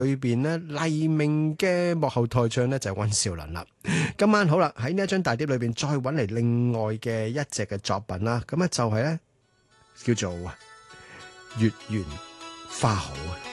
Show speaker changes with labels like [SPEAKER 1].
[SPEAKER 1] 裏邊咧黎明嘅幕後台唱咧就係溫兆倫啦。今晚好啦，喺呢一張大碟裏邊再揾嚟另外嘅一隻嘅作品啦，咁咧就係咧叫做月圓花好啊。